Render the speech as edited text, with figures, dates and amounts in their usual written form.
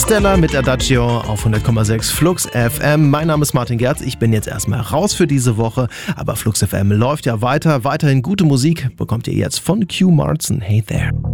Stella mit Adagio auf 100,6 Flux FM. Mein Name ist Martin Gerz. Ich bin jetzt erstmal raus für diese Woche. Aber Flux FM läuft ja weiter. Weiterhin gute Musik bekommt ihr jetzt von Q Martin. Hey there.